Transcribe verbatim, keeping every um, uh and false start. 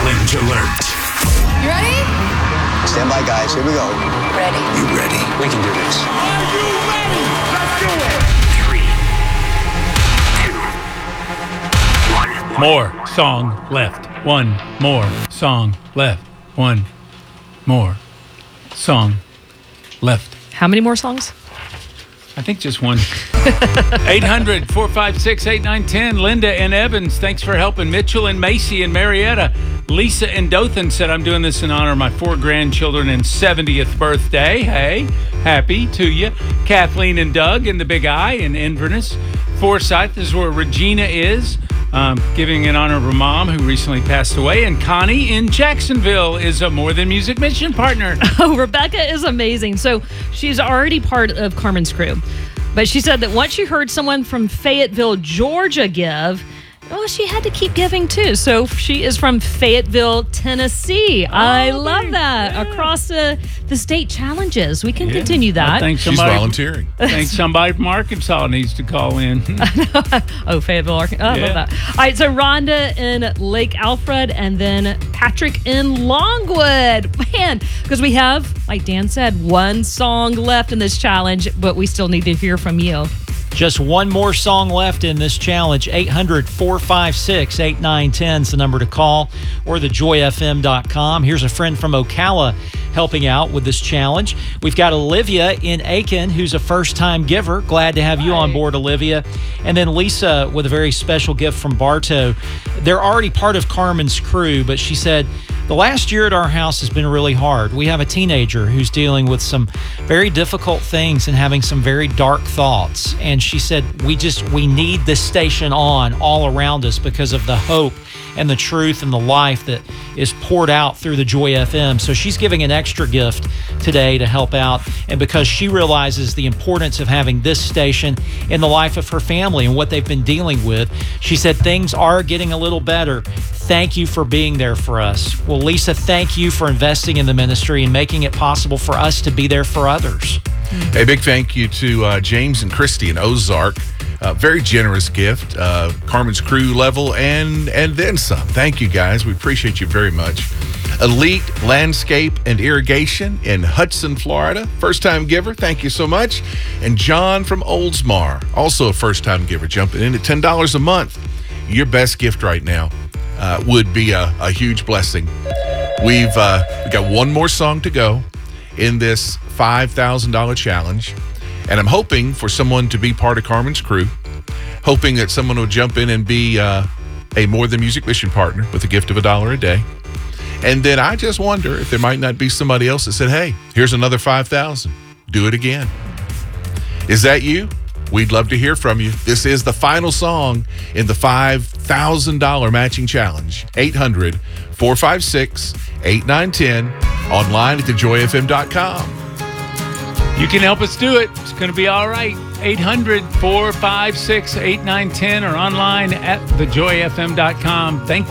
Challenge alert. You ready? Stand by, guys. Here we go. Ready. You ready? We can do this. Are you ready? Let's do it. Three, two, one. More song left. One more song left. One more song left. How many more songs? I think just one. eight hundred, four five six, eight nine one zero. Linda and Evans, thanks for helping. Mitchell and Macy and Marietta. Lisa and Dothan said, I'm doing this in honor of my four grandchildren and seventieth birthday. Hey, happy to you. Kathleen and Doug in the Big I in Inverness. Forsyth is where Regina is, um, giving in honor of her mom who recently passed away. And Connie in Jacksonville is a More Than Music mission partner. Oh, Rebecca is amazing. So she's already part of Carmen's crew. But she said that once she heard someone from Fayetteville, Georgia give, well, she had to keep giving too. So she is from Fayetteville, Tennessee. Oh, I love that. Yeah. Across the, the state challenges. We can yeah. continue that. I think She's somebody, volunteering. I think somebody from Arkansas needs to call in. Oh, Fayetteville, Arkansas. Oh, I yeah. love that. All right, so Rhonda in Lake Alfred and then Patrick in Longwood. Man, because we have, like Dan said, one song left in this challenge, but we still need to hear from you. Just one more song left in this challenge. eight hundred, four five six, eight nine one zero is the number to call, or the joy f m dot com. Here's a friend from Ocala helping out with this challenge. We've got Olivia in Aiken, who's a first-time giver. Glad to have you on board, Olivia. And then Lisa with a very special gift from Bartow. They're already part of Carmen's crew, but she said, the last year at our house has been really hard. We have a teenager who's dealing with some very difficult things and having some very dark thoughts. And she said, we just, we need this station on all around us because of the hope and the truth and the life that is poured out through the Joy F M. So she's giving an extra gift today to help out. And because she realizes the importance of having this station in the life of her family and what they've been dealing with, she said, things are getting a little better. Thank you for being there for us. Well, Lisa, thank you for investing in the ministry and making it possible for us to be there for others. A big thank you to uh, James and Christy in Ozark. Uh, very generous gift, uh, Carmen's crew level, and and then some. Thank you, guys. We appreciate you very much. Elite Landscape and Irrigation in Hudson, Florida. First-time giver. Thank you so much. And John from Oldsmar, also a first-time giver, jumping in at ten dollars a month. Your best gift right now uh, would be a, a huge blessing. We've uh, we got one more song to go in this five thousand dollars challenge. And I'm hoping for someone to be part of Carmen's crew, hoping that someone will jump in and be uh, a More Than Music mission partner with a gift of a dollar a day. And then I just wonder if there might not be somebody else that said, hey, here's another five thousand dollars. Do it again. Is that you? We'd love to hear from you. This is the final song in the five thousand dollars matching challenge. eight hundred, four five six, eight nine one zero. Online at the joy f m dot com. You can help us do it. It's going to be all right. eight hundred, four five six, eight nine one zero or online at the joy f m dot com. Thank you.